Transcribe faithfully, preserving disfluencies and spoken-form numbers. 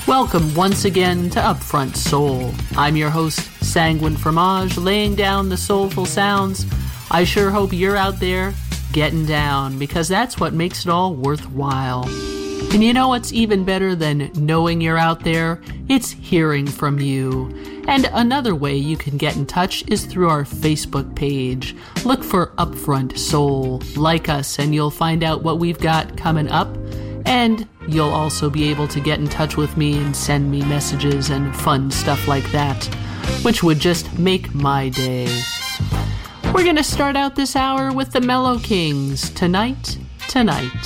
Welcome once again to Upfront Soul. I'm your host, Sanguine Fromage, laying down the soulful sounds. I sure hope you're out there getting down, because that's what makes it all worthwhile. And you know what's even better than knowing you're out there? It's hearing from you. And another way you can get in touch is through our Facebook page. Look for Upfront Soul. Like us, and you'll find out what we've got coming up. And you'll also be able to get in touch with me and send me messages and fun stuff like that, which would just make my day. We're going to start out this hour with the Mellow Kings, Tonight, Tonight.